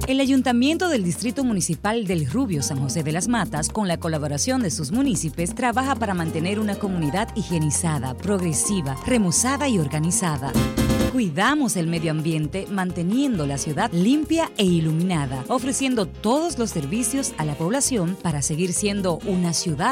El Ayuntamiento del Distrito Municipal del Rubio San José de las Matas, con la colaboración de sus municipios, trabaja para mantener una comunidad higienizada, progresiva, remozada y organizada. Cuidamos el medio ambiente manteniendo la ciudad limpia e iluminada, ofreciendo todos los servicios a la población para seguir siendo una ciudad